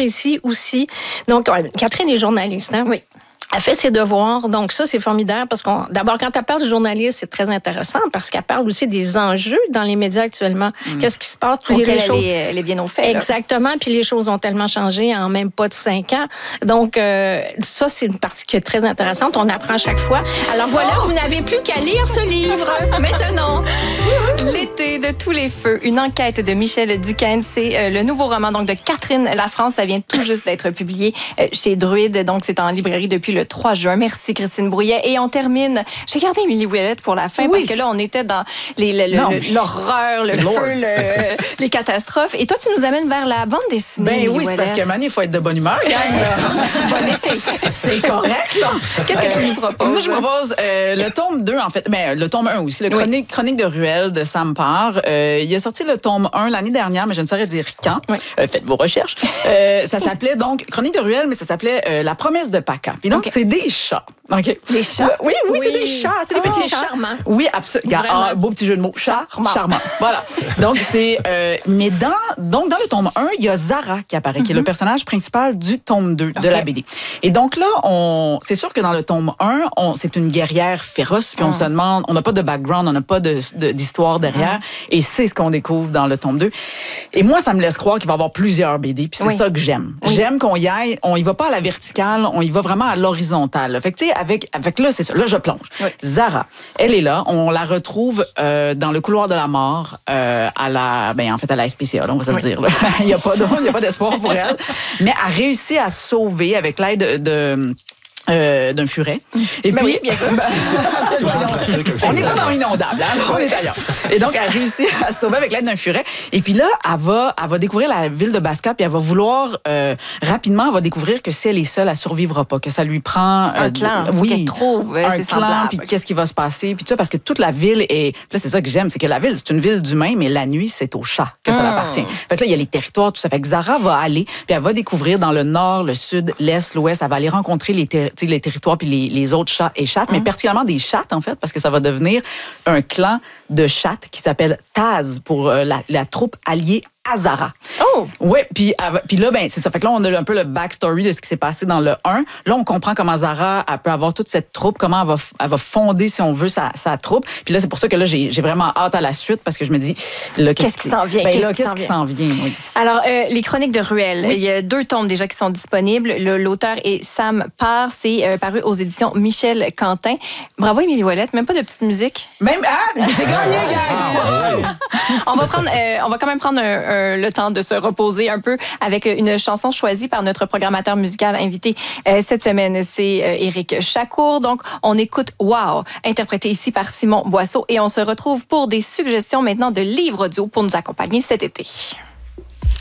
précis aussi. Donc, Catherine est journaliste, hein? Oui. Elle fait ses devoirs. Donc, ça, c'est formidable parce d'abord, quand elle parle de journaliste, c'est très intéressant parce qu'elle parle aussi des enjeux dans les médias actuellement. Qu'est-ce qui se passe? Elle est bien au fait. Exactement. Puis les choses ont tellement changé en même pas de 5 ans. Donc, ça, c'est une partie qui est très intéressante. On apprend à chaque fois. Alors voilà, vous n'avez plus qu'à lire ce livre maintenant. L'été de tous les feux, une enquête de Michel Duquesne. C'est le nouveau roman donc de Catherine Lafrance. Ça vient tout juste d'être publié chez Druide. Donc, c'est en librairie depuis le 3 juin. Merci, Christine Brouillet. Et on termine. J'ai gardé Émilie Ouellette pour la fin parce que là, on était dans l'horreur, le feu, les catastrophes. Et toi, tu nous amènes vers la bande dessinée. Ben oui, c'est parce qu'à un moment donné, il faut être de bonne humeur. Bon été. C'est correct, là. Qu'est-ce que tu nous proposes? Moi, je propose le tome 2, en fait. Ben, le tome 1 aussi. Le Chronique de Ruelle de Sam Parr. Il a sorti le tome 1 l'année dernière, mais je ne saurais dire quand. Oui. Faites vos recherches. Ça s'appelait donc Chronique de Ruelle, mais ça s'appelait La promesse de Paca. Puis donc, c'est des chats. Okay. Des chats? Oui, c'est des chats. Tu sais, les petits chats. Charmants. Oui, absolument. Beau petit jeu de mots. Charmant. Voilà. Donc, c'est... mais dans le tome 1, il y a Zara qui apparaît, qui est le personnage principal du tome 2 de la BD. Et donc là, c'est sûr que dans le tome 1, c'est une guerrière féroce, puis on se demande, on n'a pas de background, on n'a pas d'histoire derrière, et c'est ce qu'on découvre dans le tome 2. Et moi, ça me laisse croire qu'il va y avoir plusieurs BD, puis c'est ça que j'aime. J'aime qu'on y aille, on y va pas à la verticale, on y va vraiment à l'horizontale. Fait que tu sais, avec là, c'est ça. Là, je plonge. Oui. Zara, elle est là. On la retrouve dans le couloir de la mort à la SPCA, là, on va se le dire. Là. Il n'y a pas d'espoir pour elle. Mais elle réussit à sauver avec l'aide d'un furet. Et puis, bien sûr, on n'est pas dans l'inondable, hein? On est ailleurs. Et donc, elle réussit à se sauver avec l'aide d'un furet. Et puis là, elle va découvrir la ville de Basca, puis elle va vouloir, rapidement, elle va découvrir que si elle est seule, elle ne survivra pas, que ça lui prend... un clan, qu'elle trouve, un clan, puis qu'est-ce qui va se passer, puis tout ça, parce que toute la ville est... Là, c'est ça que j'aime, c'est que la ville, c'est une ville d'humains, mais la nuit, c'est aux chats que ça appartient. Fait que là, il y a les territoires, tout ça. Fait que Zara va aller, puis elle va découvrir dans le nord, le sud, l'est, l'ouest, elle va aller rencontrer les territoires puis les autres chats et chattes, mais particulièrement des chattes, en fait, parce que ça va devenir un clan de chattes qui s'appelle Taz pour la troupe alliée à Zara. Oh! Oui, puis là, ben c'est ça. Fait que là, on a un peu le backstory de ce qui s'est passé dans le 1. Là, on comprend comment Zara elle peut avoir toute cette troupe, comment elle va fonder, si on veut, sa troupe. Puis là, c'est pour ça que là, j'ai vraiment hâte à la suite, parce que je me dis, là, qu'est-ce qui s'en vient? Qu'est-ce qui s'en vient? Oui. Alors, les Chroniques de Ruelle, il y a 2 tomes déjà qui sont disponibles. L'auteur est Sam Parr. C'est paru aux éditions Michel Quentin. Bravo, Émilie Ouellette. Même pas de petite musique. Même, j'ai gagné, gars! On va quand même prendre le temps de se reposer un peu avec une chanson choisie par notre programmateur musical invité cette semaine. C'est Éric Chacour. Donc, on écoute Wow, interprété ici par Simon Boisseau. Et on se retrouve pour des suggestions maintenant de livres audio pour nous accompagner cet été.